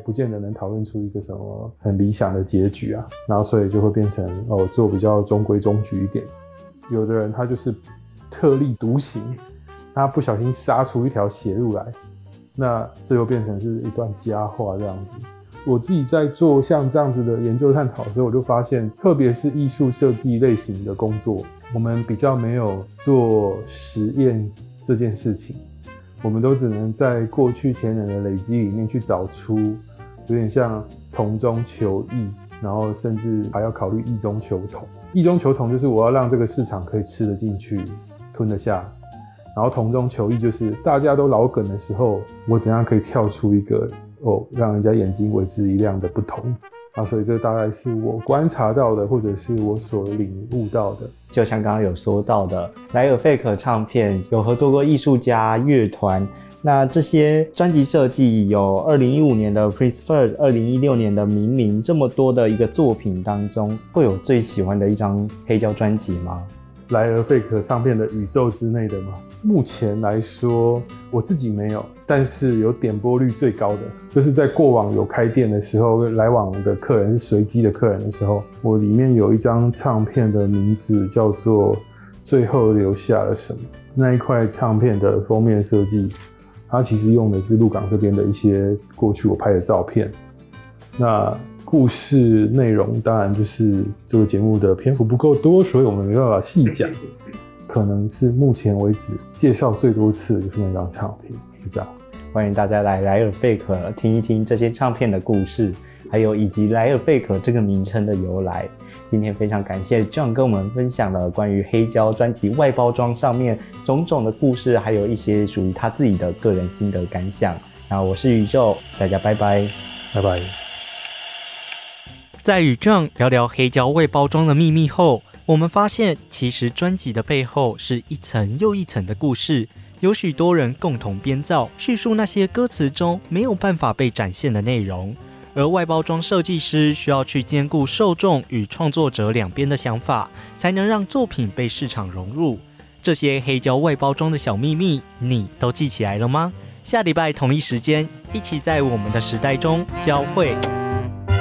不见得能讨论出一个什么很理想的结局啊，然后所以就会变成做比较中规中矩一点。有的人他就是特立独行，他不小心杀出一条血路来，那这又变成是一段佳话这样子。我自己在做像这样子的研究探讨的时候，我就发现，特别是艺术设计类型的工作，我们比较没有做实验这件事情，我们都只能在过去前人的累积里面去找出有点像同中求异，然后甚至还要考虑异中求同。异中求同就是我要让这个市场可以吃得进去，吞得下，然后同中求异就是大家都老梗的时候，我怎样可以跳出一个让人家眼睛为之一亮的不同啊，所以这大概是我观察到的，或者是我所领悟到的。 就像刚刚有说到的，莱尔费克唱片有合作过艺术家、乐团，那这些专辑设计有2015年的 Prefer 2016年的明明，这么多的一个作品当中，会有最喜欢的一张黑胶专辑吗？ 莱尔费克唱片的宇宙之内的吗？目前来说我自己没有，但是有点播率最高的就是在过往有开店的时候，来往的客人是随机的客人的时候，我里面有一张唱片的名字叫做最后留下了什么。那一块唱片的封面设计，它其实用的是鹿港这边的一些过去我拍的照片。那故事内容当然就是这个节目的篇幅不够多，所以我们没办法细讲，可能是目前为止介绍最多次的就是那张唱片，是这样子。 欢迎大家来莱尔费克听一听这些唱片的故事，还有以及莱尔费克这个名称的由来。今天非常感谢 John 跟我们分享了关于黑胶专辑外包装上面种种的故事，还有一些属于他自己的个人心得感想。那我是宇宙，大家拜拜， 拜拜。 在与 John 聊聊黑胶外包装的秘密后，我们发现其实专辑的背后是一层又一层的故事，有许多人共同编造叙述那些歌词中没有办法被展现的内容，而外包装设计师需要去兼顾受众与创作者两边的想法，才能让作品被市场融入。这些黑胶外包装的小秘密你都记起来了吗？下礼拜同一时间一起在我们的时代中交汇。